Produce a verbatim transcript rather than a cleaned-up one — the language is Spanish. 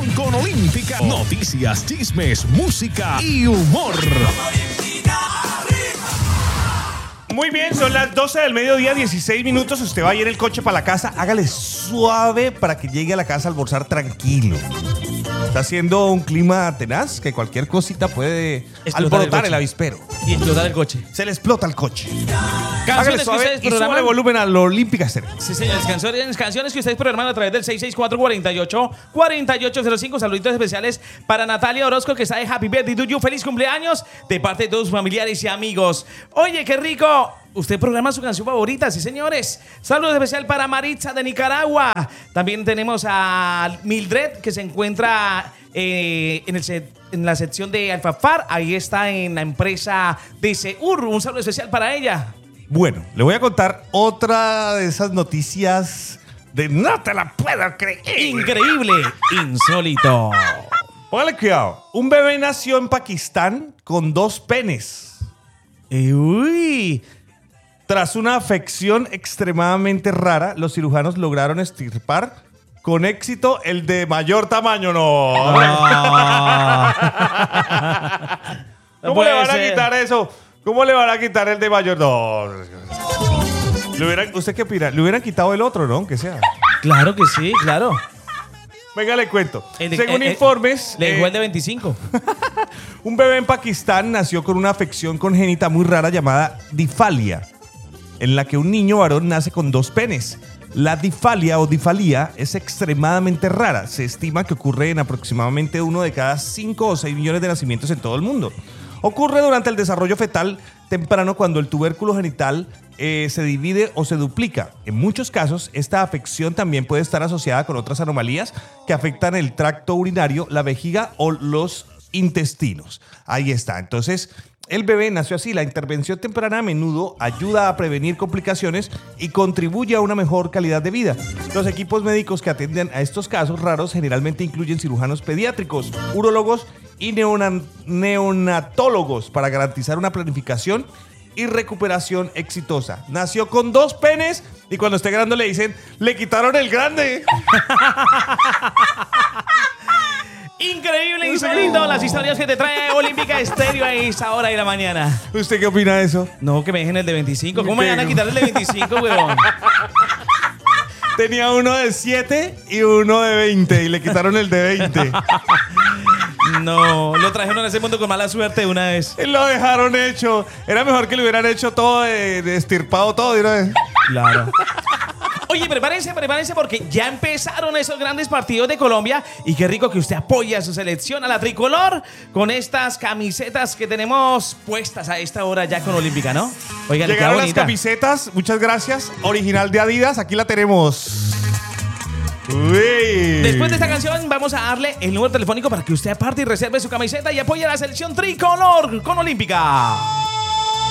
con Olímpica. Noticias, chismes, música y humor. Muy bien, son las doce del mediodía, dieciséis minutos. Usted va a ir en el coche para la casa. Hágale suave para que llegue a la casa a almorzar tranquilo. Está haciendo un clima tenaz que cualquier cosita puede Explotar alborotar el el, coche. avispero. Y explotar el coche. Se le explota el coche. Hágale Canciones que suave ustedes y súbale programan. volumen a la Olímpica Estéreo. Sí, señores, canciones, canciones que ustedes programan a través del seis seis cuatro, cuatro ocho, cuatro ocho cero cinco. Saluditos especiales para Natalia Orozco, que está de Happy Birthday to you. Feliz cumpleaños de parte de todos sus familiares y amigos. Oye, qué rico. Usted programa su canción favorita, sí, señores. Saludos especial para Maritza de Nicaragua. También tenemos a Mildred, que se encuentra eh, en, el set, en la sección de Alfafar. Ahí está en la empresa de Seur. Un saludo especial para ella. Bueno, le voy a contar otra de esas noticias de no te la puedo creer. Increíble, insólito. Póngale cuidado. Un bebé nació en Pakistán con dos penes. Eh, uy. Tras una afección extremadamente rara, los cirujanos lograron extirpar con éxito el de mayor tamaño. No. No ¿Cómo le puede van a ser. quitar eso? ¿Cómo le van a quitar el de mayor? No. Le hubieran- ¿Usted qué opina? Le hubieran quitado el otro, ¿no? Aunque sea. Claro que sí, claro. Venga, le cuento. El de- Según eh, eh, informes, Le dejó eh, el de veinticinco. un bebé en Pakistán nació con una afección congénita muy rara llamada difalia, en la que un niño varón nace con dos penes. La difalia o difalía es extremadamente rara. Se estima que ocurre en aproximadamente uno de cada cinco o seis millones de nacimientos en todo el mundo. Ocurre durante el desarrollo fetal temprano cuando el tubérculo genital eh, se divide o se duplica. En muchos casos, esta afección también puede estar asociada con otras anomalías que afectan el tracto urinario, la vejiga o los intestinos. Ahí está. Entonces, el bebé nació así. La intervención temprana a menudo ayuda a prevenir complicaciones y contribuye a una mejor calidad de vida. Los equipos médicos que atienden a estos casos raros generalmente incluyen cirujanos pediátricos, urólogos y neona- neonatólogos para garantizar una planificación y recuperación exitosa. Nació con dos penes y cuando esté grande le dicen, le quitaron el grande. Increíble, insólito. Las historias que te trae Olímpica Estéreo a esa hora de la mañana. ¿Usted qué opina de eso? No, que me dejen el de veinticinco. ¿Cómo me van a quitar el de veinticinco, weón? Tenía uno de siete y uno de veinte y le quitaron el de veinte. No, lo trajeron a ese mundo con mala suerte de una vez. Lo dejaron hecho. Era mejor que le hubieran hecho todo de, de estirpado todo de una vez. Claro. Oye, prepárense, prepárense porque ya empezaron esos grandes partidos de Colombia y qué rico que usted apoya a su selección, a la tricolor, con estas camisetas que tenemos puestas a esta hora ya con Olímpica, ¿no? Oigan, qué Llegaron las bonita. camisetas, muchas gracias. Original de Adidas, aquí la tenemos. Uy. Después de esta canción vamos a darle el número telefónico para que usted aparte y reserve su camiseta y apoye a la selección tricolor con Olímpica.